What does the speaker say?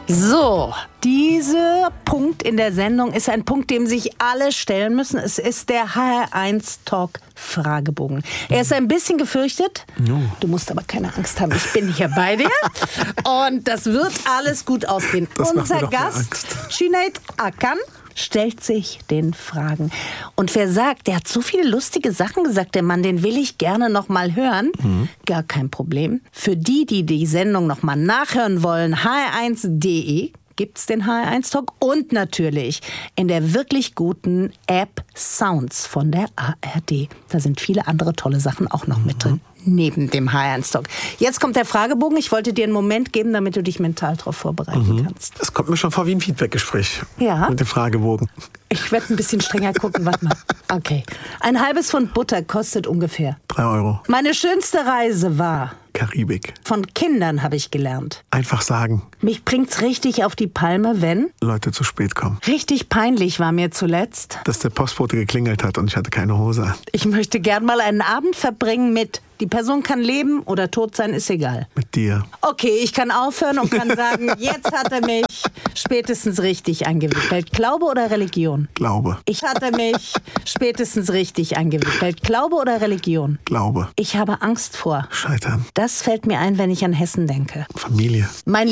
So, dieser Punkt in der Sendung ist ein Punkt, dem sich alle stellen müssen. Es ist der HR1 Talk Fragebogen. Er ist ein bisschen gefürchtet. No. Du musst aber keine Angst haben, ich bin hier bei dir. Und das wird alles gut ausgehen. Unser Gast, Cüneyt Akkan, stellt sich den Fragen. Und wer sagt, der hat so viele lustige Sachen gesagt, der Mann, den will ich gerne noch mal hören. Gar kein Problem. Für die Sendung noch mal nachhören wollen, hr1.de gibt's den HR1 Talk und natürlich in der wirklich guten App Sounds von der ARD. Da sind viele andere tolle Sachen auch noch mit drin. Neben dem HR1 Talk. Jetzt kommt der Fragebogen. Ich wollte dir einen Moment geben, damit du dich mental darauf vorbereiten kannst. Das kommt mir schon vor wie ein Feedbackgespräch. Ja. Mit dem Fragebogen. Ich werde ein bisschen strenger gucken. Warte mal. Okay. Ein halbes Pfund Butter kostet ungefähr 3 Euro. Meine schönste Reise war Karibik. Von Kindern habe ich gelernt. Einfach sagen. Mich bringt's richtig auf die Palme, wenn Leute zu spät kommen. Richtig peinlich war mir zuletzt, dass der Postbote geklingelt hat und ich hatte keine Hose an. Ich möchte gern mal einen Abend verbringen mit die Person kann leben oder tot sein, ist egal. Mit dir. Okay, ich kann aufhören und kann sagen, jetzt hat er mich spätestens richtig eingewickelt. Glaube oder Religion? Glaube. Ich hatte mich spätestens richtig eingewickelt. Glaube oder Religion? Glaube. Ich habe Angst vor Scheitern. Das fällt mir ein, wenn ich an Hessen denke. Familie. Mein